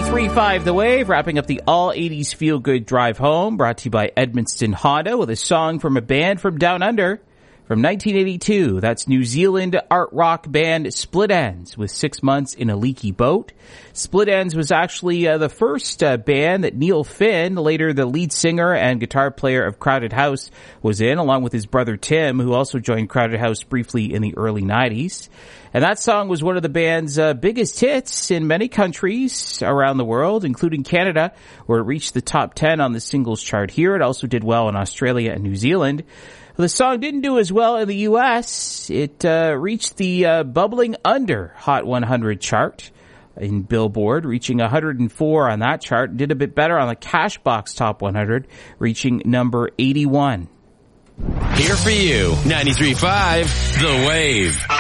93.5 The Wave, wrapping up the all-80s feel-good drive home, brought to you by Edmundston Honda with a song from a band from Down Under from 1982. That's New Zealand art rock band Split Enz with 6 months in a leaky boat. Split Enz was actually the first band that Neil Finn, later the lead singer and guitar player of Crowded House, was in, along with his brother Tim, who also joined Crowded House briefly in the early 90s. And that song was one of the band's biggest hits in many countries around the world, including Canada, where it reached the top 10 on the singles chart here. It also did well in Australia and New Zealand. The song didn't do as well in the U.S. It reached the Bubbling Under Hot 100 chart in Billboard, reaching 104 on that chart. Did a bit better on the Cashbox Top 100, reaching number 81. Here for you, 93.5 The Wave.